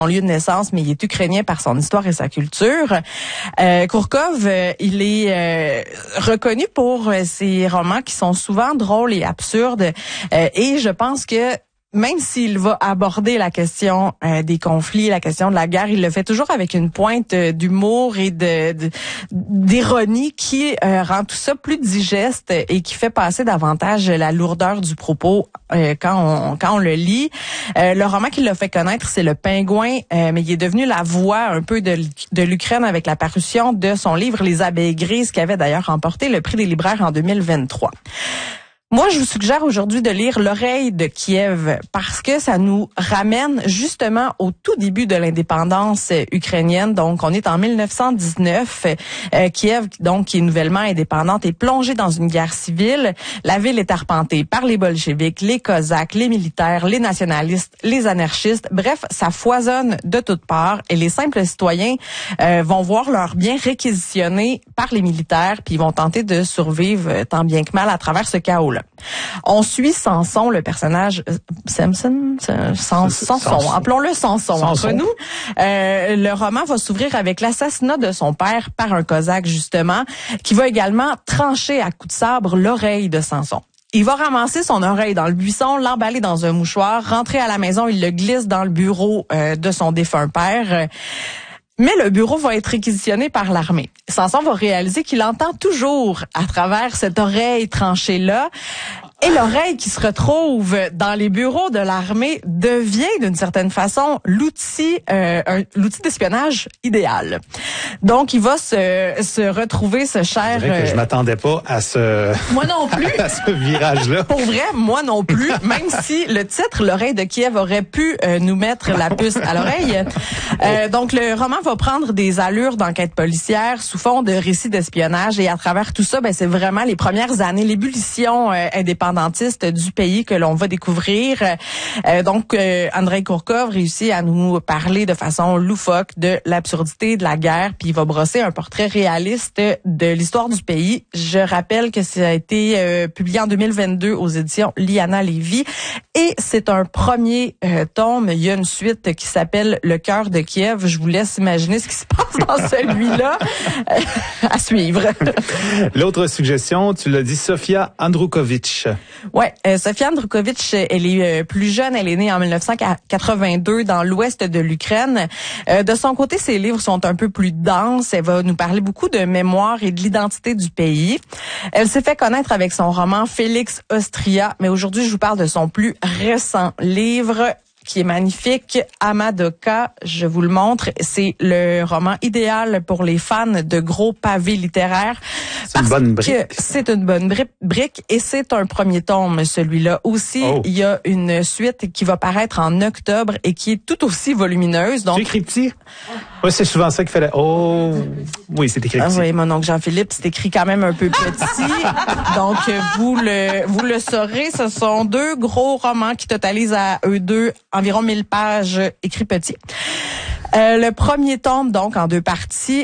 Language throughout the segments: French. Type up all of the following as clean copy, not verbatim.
lieu de naissance, mais il est ukrainien par son histoire et sa culture. Kourkov, il est reconnu pour ses romans qui sont souvent drôles et absurdes. Et je pense que même s'il va aborder la question des conflits, la question de la guerre, il le fait toujours avec une pointe d'humour et d'ironie qui rend tout ça plus digeste et qui fait passer davantage la lourdeur du propos quand on le lit. Le roman qui l'a fait connaître, c'est Le Pingouin, mais il est devenu la voix un peu de l'Ukraine avec la parution de son livre Les Abeilles grises, qui avait d'ailleurs remporté le prix des libraires en 2023. Moi, je vous suggère aujourd'hui de lire L'Oreille de Kiev parce que ça nous ramène justement au tout début de l'indépendance ukrainienne. Donc, on est en 1919. Kiev, donc, qui est nouvellement indépendante, est plongée dans une guerre civile. La ville est arpentée par les bolcheviks, les cosaques, les militaires, les nationalistes, les anarchistes. Bref, ça foisonne de toutes parts et les simples citoyens vont voir leurs biens réquisitionnés par les militaires puis ils vont tenter de survivre tant bien que mal à travers ce chaos-là. On suit Samson, le personnage Samson, appelons-le Samson entre nous. Le roman va s'ouvrir avec l'assassinat de son père par un cosaque justement, qui va également trancher à coups de sabre l'oreille de Samson. Il va ramasser son oreille dans le buisson, l'emballer dans un mouchoir, rentrer à la maison, il le glisse dans le bureau de son défunt père. Mais le bureau va être réquisitionné par l'armée. Samson va réaliser qu'il entend toujours à travers cette oreille tranchée-là. Et l'oreille qui se retrouve dans les bureaux de l'armée devient d'une certaine façon l'outil d'espionnage idéal. Donc il va se retrouver ce cher. C'est vrai que je m'attendais pas à ce. Moi non plus. À ce virage-là. Pour vrai, moi non plus. Même si le titre L'Oreille de Kiev aurait pu nous mettre la puce à l'oreille. Donc le roman va prendre des allures d'enquête policière sous fond de récits d'espionnage et à travers tout ça, c'est vraiment les premières années, l'ébullition indépendantiste du pays que l'on va découvrir. Donc, Andrei Kourkov réussit à nous parler de façon loufoque de l'absurdité de la guerre, puis il va brosser un portrait réaliste de l'histoire du pays. Je rappelle que ça a été publié en 2022 aux éditions Liana Levy et c'est un premier tome. Il y a une suite qui s'appelle Le cœur de Kiev. Je vous laisse imaginer ce qui se passe dans celui-là. À suivre. L'autre suggestion, tu l'as dit, Sofia Androukovitch. Ouais, Sofia Androukovitch, elle est plus jeune, elle est née en 1982 dans l'ouest de l'Ukraine. De son côté, ses livres sont un peu plus denses. Elle va nous parler beaucoup de mémoire et de l'identité du pays. Elle s'est fait connaître avec son roman Félix Austria, mais aujourd'hui, je vous parle de son plus récent livre qui est magnifique, Amadoka, je vous le montre. C'est le roman idéal pour les fans de gros pavés littéraires. C'est une bonne brique. C'est une bonne brique et c'est un premier tome, celui-là. Aussi, il y a une suite qui va paraître en octobre et qui est tout aussi volumineuse. Donc, c'est écrit petit? Oui, c'est souvent ça qu'il fallait. Oh, oui, c'est écrit petit. Oui, mon oncle Jean-Philippe, c'est écrit quand même un peu petit. Donc, vous le saurez, ce sont deux gros romans qui totalisent à eux deux environ 1000 pages écrits petits. Le premier tome, donc, en deux parties.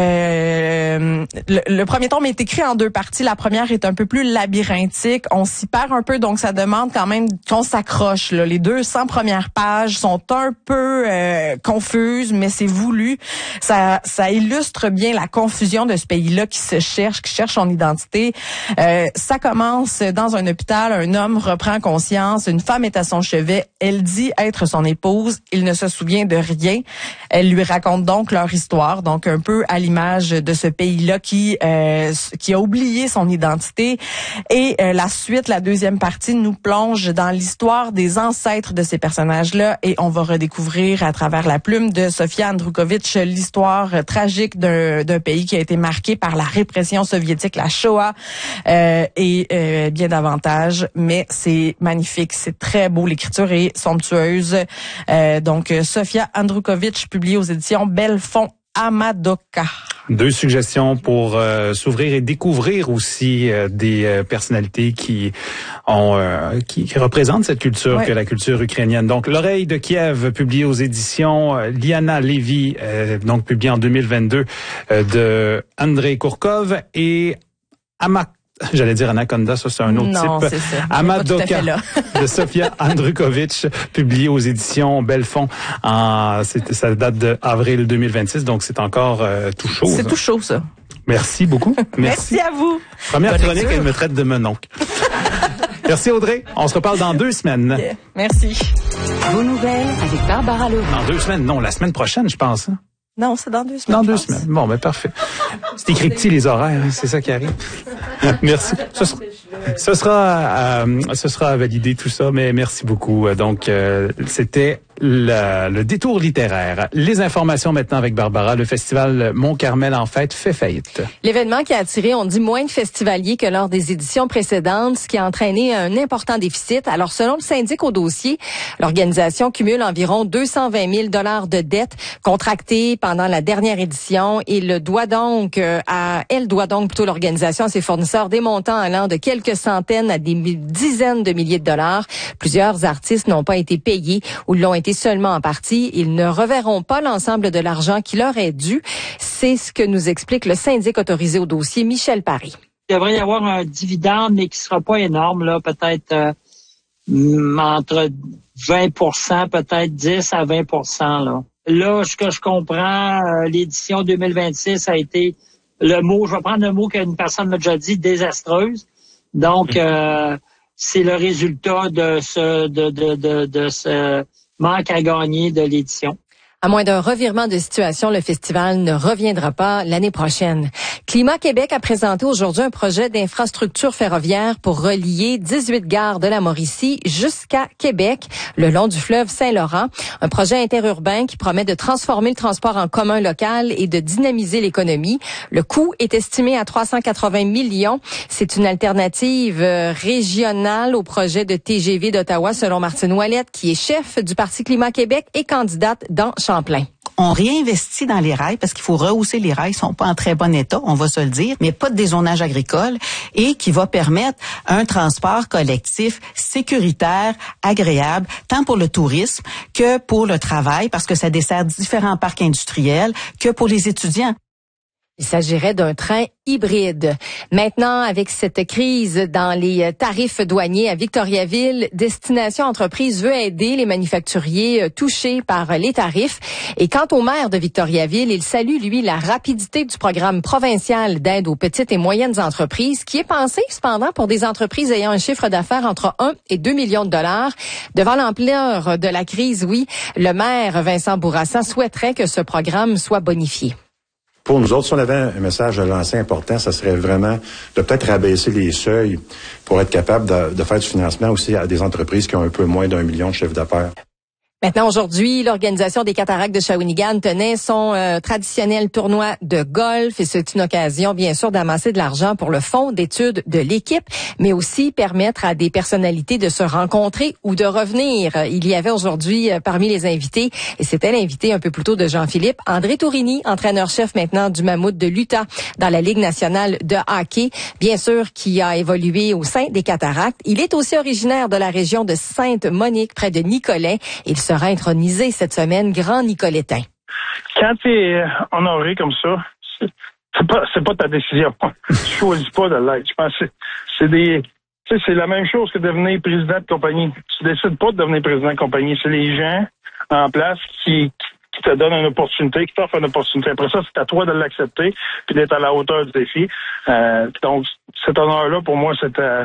Le premier tome est écrit en deux parties. La première est un peu plus labyrinthique. On s'y perd un peu, donc ça demande quand même qu'on s'accroche. Les 200 premières pages sont un peu confuses, mais c'est voulu. Ça illustre bien la confusion de ce pays-là qui cherche son identité. Ça commence dans un hôpital. Un homme reprend conscience. Une femme est à son chevet. Elle dit être son épouse. Il ne se souvient de rien. Elle lui raconte donc leur histoire, donc un peu à l'image de ce pays-là qui a oublié son identité. Et la suite, la deuxième partie, nous plonge dans l'histoire des ancêtres de ces personnages-là et on va redécouvrir à travers la plume de Sofia Androukovitch l'histoire tragique d'un pays qui a été marqué par la répression soviétique, la Shoah et bien davantage. Mais c'est magnifique, c'est très beau, l'écriture est somptueuse. Donc, Sofia Androukovitch, publiée aux éditions Belfond. Amadoka. Deux suggestions pour s'ouvrir et découvrir aussi des personnalités qui représentent cette culture que la culture ukrainienne. Donc, L'Oreille de Kiev, publié aux éditions Liana Levy, donc publié en 2022 de Andrei Kourkov et J'allais dire Anaconda, ça c'est un autre non, type. C'est ça. Amadoka de Sofia Andrukovic, publié aux éditions Belfond. Ça date d'avril 2026, donc c'est encore tout chaud. C'est tout chaud, ça. Merci beaucoup. Merci à vous. Première chronique, elle me traite de menoncle. Merci Audrey. On se reparle dans 2 semaines. Okay. Merci. Vos nouvelles avec Barbara Leroux. Dans 2 semaines? Non, la semaine prochaine, je pense. Hein? Non, c'est dans 2 semaines. Dans 2 semaines. Bon, ben parfait. C'est écrit petit les horaires, hein, c'est ça qui arrive. Merci. Ce sera validé tout ça, mais merci beaucoup. Donc, c'était le détour littéraire. Les informations maintenant avec Barbara. Le festival Mont-Carmel en fête fait faillite. L'événement qui a attiré, on dit, moins de festivaliers que lors des éditions précédentes, ce qui a entraîné un important déficit. Alors, selon le syndic au dossier, l'organisation cumule environ 220 000 $ de dettes contractées pendant la dernière édition et elle doit donc plutôt l'organisation à ses fournisseurs des montants allant de quelques centaines à des dizaines de milliers de dollars. Plusieurs artistes n'ont pas été payés ou l'ont été seulement en partie. Ils ne reverront pas l'ensemble de l'argent qui leur est dû. C'est ce que nous explique le syndic autorisé au dossier, Michel Paré. Il devrait y avoir un dividende, mais qui sera pas énorme, là, peut-être entre 20%, peut-être 10 à 20%, là. Là, ce que je comprends, l'édition 2026 a été je vais prendre le mot qu'une personne m'a déjà dit, désastreuse. Donc, c'est le résultat de ce manque à gagner de l'édition. À moins d'un revirement de situation, le festival ne reviendra pas l'année prochaine. Climat Québec a présenté aujourd'hui un projet d'infrastructure ferroviaire pour relier 18 gares de la Mauricie jusqu'à Québec, le long du fleuve Saint-Laurent. Un projet interurbain qui promet de transformer le transport en commun local et de dynamiser l'économie. Le coût est estimé à 380 millions. C'est une alternative régionale au projet de TGV d'Ottawa, selon Martine Ouellette, qui est chef du Parti Climat Québec et candidate dans Champlain. On réinvestit dans les rails parce qu'il faut rehausser les rails. Ils sont pas en très bon état, on va se le dire, mais pas de dézonage agricole et qui va permettre un transport collectif sécuritaire, agréable, tant pour le tourisme que pour le travail parce que ça dessert différents parcs industriels, que pour les étudiants. Il s'agirait d'un train hybride. Maintenant, avec cette crise dans les tarifs douaniers à Victoriaville, Destination Entreprise veut aider les manufacturiers touchés par les tarifs. Et quant au maire de Victoriaville, il salue, lui, la rapidité du programme provincial d'aide aux petites et moyennes entreprises qui est pensé, cependant, pour des entreprises ayant un chiffre d'affaires entre 1 et 2 millions de dollars. Devant l'ampleur de la crise, oui, le maire Vincent Bourassa souhaiterait que ce programme soit bonifié. Pour nous autres, si on avait un message à lancer important, ça serait vraiment de peut-être rabaisser les seuils pour être capable de faire du financement aussi à des entreprises qui ont un peu moins d'1 million de chiffre d'affaires. Maintenant, aujourd'hui, l'organisation des Cataractes de Shawinigan tenait son traditionnel tournoi de golf et c'est une occasion, bien sûr, d'amasser de l'argent pour le fonds d'études de l'équipe, mais aussi permettre à des personnalités de se rencontrer ou de revenir. Il y avait aujourd'hui parmi les invités, et c'était l'invité un peu plus tôt de Jean-Philippe, André Tourini, entraîneur-chef maintenant du Mammouth de l'Utah dans la Ligue nationale de hockey, bien sûr, qui a évolué au sein des Cataractes. Il est aussi originaire de la région de Sainte-Monique, près de Nicolet. Il sera intronisé cette semaine grand Nicolétain. Quand tu es honoré comme ça, c'est pas ta décision. Tu choisis pas de l'être. Je pense que c'est la même chose que devenir président de compagnie. Tu décides pas de devenir président de compagnie. C'est les gens en place qui te donnent une opportunité, qui t'offrent une opportunité. Après ça, c'est à toi de l'accepter puis d'être à la hauteur du défi. Donc, cet honneur-là, pour moi,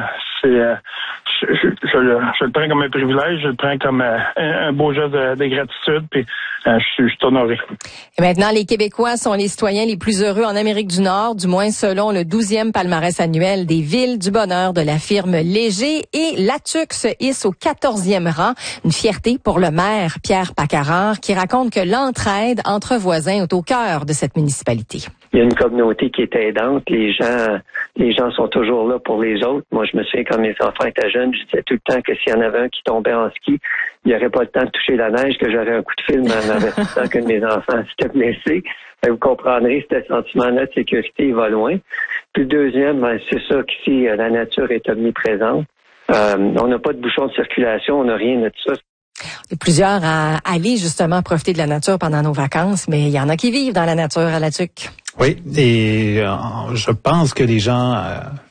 je le prends comme un privilège, je le prends comme un beau geste de gratitude, puis je suis honoré. Et maintenant, les Québécois sont les citoyens les plus heureux en Amérique du Nord, du moins selon le 12e palmarès annuel des villes du bonheur de la firme Léger, et Latuc se hisse au 14e rang. Une fierté pour le maire Pierre Paccarard, qui raconte que l'entraide entre voisins est au cœur de cette municipalité. Il y a une communauté qui est aidante. Les gens sont toujours là pour les autres. Moi, je me souviens quand mes enfants étaient jeunes, je disais tout le temps que s'il y en avait un qui tombait en ski, il n'y aurait pas le temps de toucher la neige, que j'aurais un coup de film en avertissant qu'un de mes enfants s'était blessé. Vous comprendrez, ce sentiment-là de sécurité, il va loin. Puis le deuxième, c'est ça qu'ici, la nature est omniprésente. On n'a pas de bouchon de circulation, on n'a rien de ça. Il y a plusieurs à aller justement profiter de la nature pendant nos vacances, mais il y en a qui vivent dans la nature à Latuc. Oui, et je pense que les gens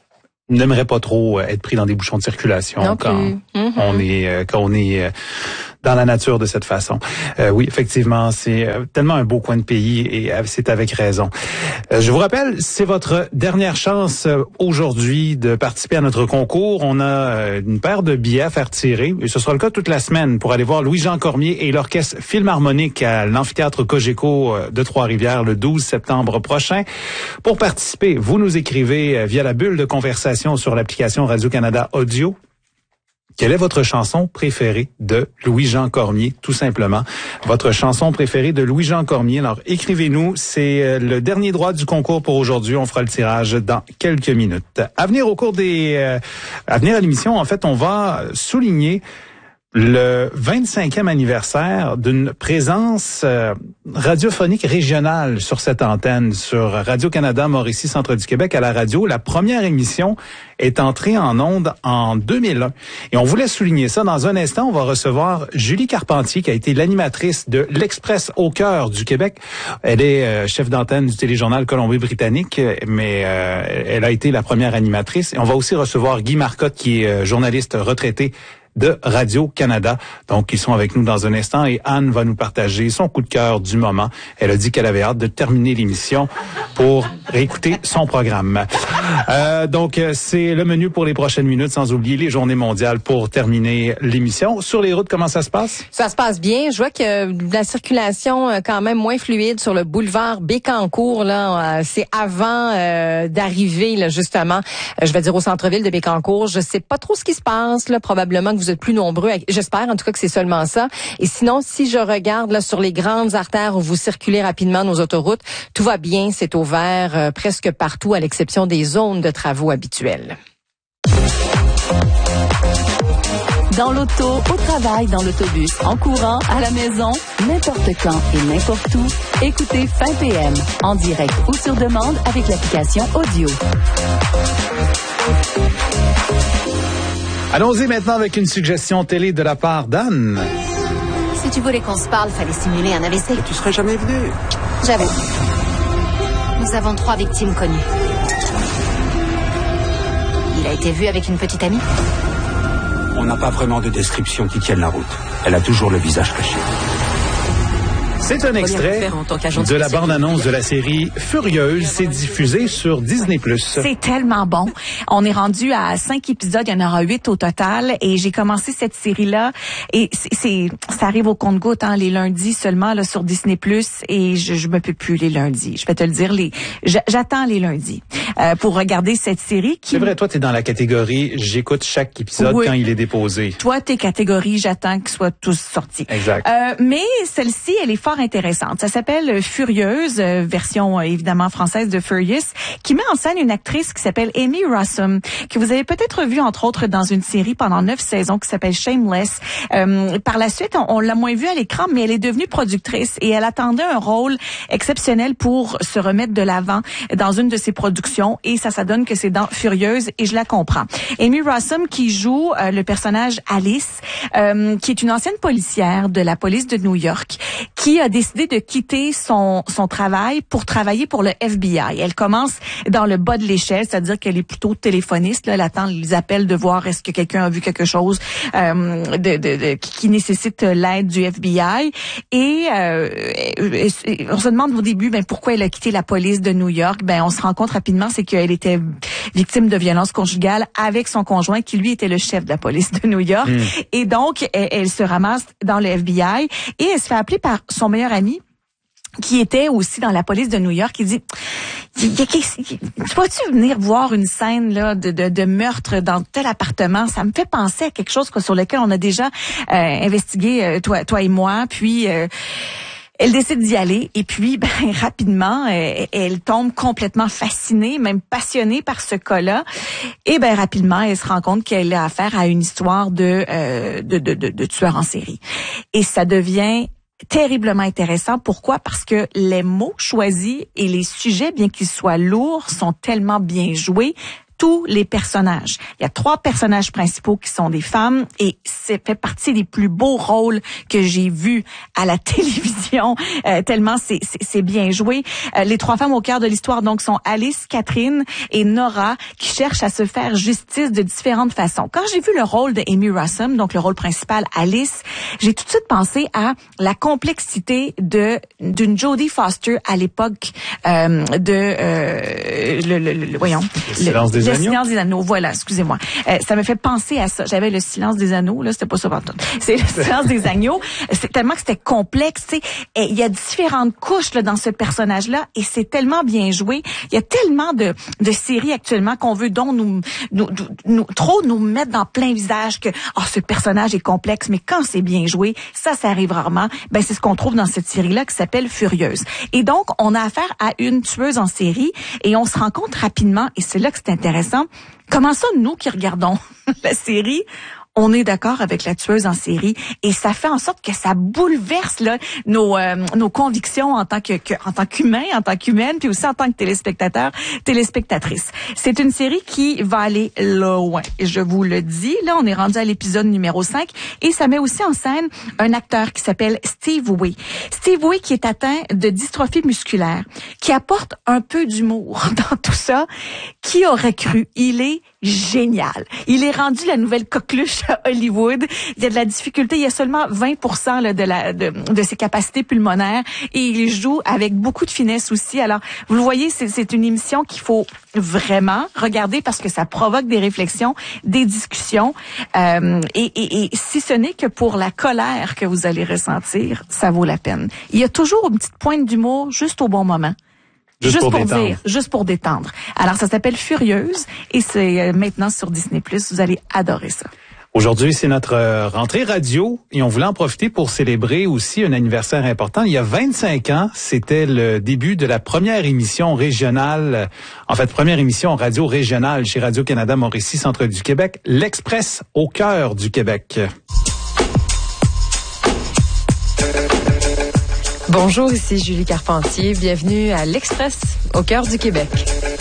n'aimerait pas trop être pris dans des bouchons de circulation quand on est dans la nature de cette façon. Oui, effectivement, c'est tellement un beau coin de pays et c'est avec raison. Je vous rappelle, c'est votre dernière chance aujourd'hui de participer à notre concours. On a une paire de billets à faire tirer et ce sera le cas toute la semaine pour aller voir Louis-Jean Cormier et l'Orchestre Philharmonique à l'amphithéâtre Cogeco de Trois-Rivières le 12 septembre prochain. Pour participer, vous nous écrivez via la bulle de conversation sur l'application Radio-Canada Audio. Quelle est votre chanson préférée de Louis-Jean Cormier, tout simplement? Votre chanson préférée de Louis-Jean Cormier. Alors, écrivez-nous. C'est le dernier droit du concours pour aujourd'hui. On fera le tirage dans quelques minutes. À venir à l'émission, en fait, on va souligner le 25e anniversaire d'une présence radiophonique régionale sur cette antenne, sur Radio-Canada, Mauricie, Centre du Québec à la radio. La première émission est entrée en ondes en 2001. Et on voulait souligner ça. Dans un instant, on va recevoir Julie Carpentier, qui a été l'animatrice de l'Express au cœur du Québec. Elle est chef d'antenne du téléjournal Colombie-Britannique, mais elle a été la première animatrice. Et on va aussi recevoir Guy Marcotte, qui est journaliste retraité de Radio-Canada. Donc, ils sont avec nous dans un instant et Anne va nous partager son coup de cœur du moment. Elle a dit qu'elle avait hâte de terminer l'émission pour réécouter son programme. Donc, c'est le menu pour les prochaines minutes, sans oublier les journées mondiales pour terminer l'émission. Sur les routes, comment ça se passe? Ça se passe bien. Je vois que la circulation quand même moins fluide sur le boulevard Bécancour. Là, c'est avant d'arriver, là, justement, je vais dire au centre-ville de Bécancour. Je sais pas trop ce qui se passe, là, probablement que vous êtes plus nombreux. J'espère en tout cas que c'est seulement ça. Et sinon, si je regarde là sur les grandes artères où vous circulez rapidement nos autoroutes, tout va bien, c'est ouvert presque partout à l'exception des zones de travaux habituelles. Dans l'auto, au travail, dans l'autobus, en courant, à la maison, n'importe quand et n'importe où, écoutez Fin PM, en direct ou sur demande avec l'application Audio. Allons-y maintenant avec une suggestion télé de la part d'Anne. Si tu voulais qu'on se parle, fallait simuler un AVC. Mais tu serais jamais venu. J'avoue. Nous avons 3 victimes connues. Il a été vu avec une petite amie. On n'a pas vraiment de description qui tienne la route. Elle a toujours le visage caché. C'est un extrait de la bande-annonce de la série Furieuse. C'est diffusé sur Disney+. C'est tellement bon. On est rendu à 5 épisodes. Il y en aura 8 au total. Et j'ai commencé cette série-là. Et ça arrive au compte-gouttes, les lundis seulement, là, sur Disney+. Et je me peux plus les lundis. Je vais te le dire, j'attends les lundis pour regarder cette série. C'est vrai, toi, t'es dans la catégorie j'écoute chaque épisode quand il est déposé. Toi, t'es catégorie j'attends qu'ils soient tous sortis. Exact. Mais celle-ci, elle est fort intéressante. Ça s'appelle Furieuse, version évidemment française de Furious, qui met en scène une actrice qui s'appelle Amy Rossum, que vous avez peut-être vue entre autres dans une série pendant 9 saisons qui s'appelle Shameless. Par la suite, on l'a moins vue à l'écran, mais elle est devenue productrice et elle attendait un rôle exceptionnel pour se remettre de l'avant dans une de ses productions et ça donne que c'est dans Furieuse et je la comprends. Amy Rossum qui joue le personnage Alice, qui est une ancienne policière de la police de New York, qui a décidé de quitter son travail pour travailler pour le FBI. Elle commence dans le bas de l'échelle, c'est-à-dire qu'elle est plutôt téléphoniste. Là, elle attend les appels de voir est-ce que quelqu'un a vu quelque chose qui nécessite l'aide du FBI. Et on se demande au début pourquoi elle a quitté la police de New York. On se rend compte rapidement, c'est qu'elle était victime de violences conjugales avec son conjoint qui lui était le chef de la police de New York. Et donc elle se ramasse dans le FBI et elle se fait appeler par son meilleur ami qui était aussi dans la police de New York. Il dit peux-tu venir voir une scène là de meurtre dans tel appartement? Ça me fait penser à quelque chose sur lequel on a déjà investigué toi et moi. Puis elle décide d'y aller et puis rapidement elle tombe complètement fascinée, même passionnée par ce cas-là. Et rapidement elle se rend compte qu'elle a affaire à une histoire de tueur en série. Et ça devient terriblement intéressant. Pourquoi? Parce que les mots choisis et les sujets, bien qu'ils soient lourds, sont tellement bien joués, tous les personnages. Il y a 3 personnages principaux qui sont des femmes et c'est fait partie des plus beaux rôles que j'ai vus à la télévision, tellement c'est bien joué. Les 3 femmes au cœur de l'histoire donc sont Alice, Catherine et Nora qui cherchent à se faire justice de différentes façons. Quand j'ai vu le rôle de Amy Rossum, donc le rôle principal Alice, j'ai tout de suite pensé à la complexité d'une Jodie Foster à l'époque Le silence des agneaux. Le silence des agneaux, voilà, excusez-moi. Ça me fait penser à ça. J'avais le silence des agneaux, là, c'était pas ça partout. C'est le silence des agneaux. C'est tellement que c'était complexe, tu sais. Il y a différentes couches là, dans ce personnage-là et c'est tellement bien joué. Il y a tellement de séries actuellement qu'on veut donc nous mettre dans plein visage que ce personnage est complexe, mais quand c'est bien joué, ça arrive rarement. Ben c'est ce qu'on trouve dans cette série-là qui s'appelle Furieuse. Et donc on a affaire à une tueuse en série et on se rend compte rapidement, et c'est là que c'est intéressant, comment ça, nous qui regardons la série, on est d'accord avec la tueuse en série et ça fait en sorte que ça bouleverse là nos convictions en tant qu'humain, en tant qu'humaine, puis aussi en tant que téléspectatrice. C'est une série qui va aller loin. Et je vous le dis, là on est rendu à l'épisode numéro 5 et ça met aussi en scène un acteur qui s'appelle Steve Way. Steve Way qui est atteint de dystrophie musculaire, qui apporte un peu d'humour dans tout ça. Qui aurait cru? Il est génial. Il est rendu la nouvelle coqueluche à Hollywood. Il y a de la difficulté. Il y a seulement 20% là, de ses capacités pulmonaires et il joue avec beaucoup de finesse aussi. Alors, vous le voyez, c'est une émission qu'il faut vraiment regarder parce que ça provoque des réflexions, des discussions. Et si ce n'est que pour la colère que vous allez ressentir, ça vaut la peine. Il y a toujours une petite pointe d'humour juste au bon moment. Juste pour détendre. Alors, ça s'appelle Furieuse et c'est maintenant sur Disney+. Vous allez adorer ça. Aujourd'hui, c'est notre rentrée radio et on voulait en profiter pour célébrer aussi un anniversaire important. Il y a 25 ans, c'était le début de la première émission régionale, première émission radio régionale chez Radio-Canada Mauricie, Centre du Québec, l'Express au cœur du Québec. Bonjour, ici Julie Carpentier. Bienvenue à l'Express, au cœur du Québec.